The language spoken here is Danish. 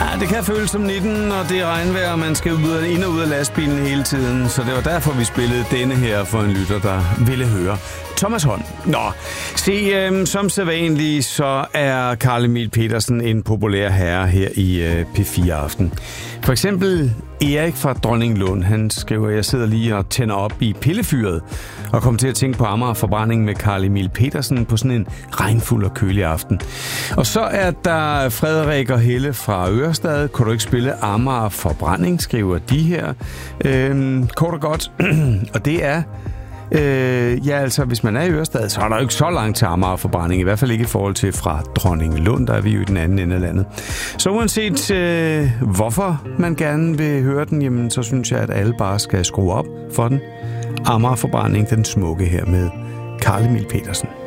Ja, det kan føles som 19, og det er regnvejr, og man skal ind og ud af lastbilen hele tiden. Så det var derfor, vi spillede denne her for en lytter, der ville høre Thomas Hånd. Nå, se, som sædvanligt, så er Carl Emil Petersen en populær herre her i P4 Aften. For eksempel Erik fra Dronninglund, han skriver, jeg sidder lige og tænder op i pillefyret, og kommer til at tænke på Amager Forbrænding med Carl Emil Petersen på sådan en regnfuld og kølig aften. Og så er der Frederik og Helle fra Ørestad. Kunne du ikke spille Amager Forbrænding, skriver de her. Kort og godt. Og det er ja, altså, hvis man er i Ørestad, så er der jo ikke så langt til Amager Forbrænding. I hvert fald ikke i forhold til fra Dronninglund, der er vi jo i den anden ende af landet. Så uanset hvorfor man gerne vil høre den, jamen, så synes jeg, at alle bare skal skrue op for den. Amager Forbrænding, den smukke her med Carl Emil Petersen.